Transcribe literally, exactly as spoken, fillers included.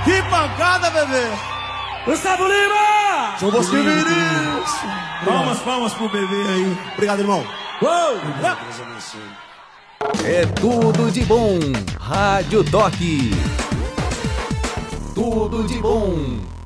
Que pancada, bebê! Gustavo Lima! João Bosco Vinícius! Palmas, palmas pro bebê aí. Obrigado, irmão. Uou! É tudo de bom. Rádio Toque. Tudo de bom.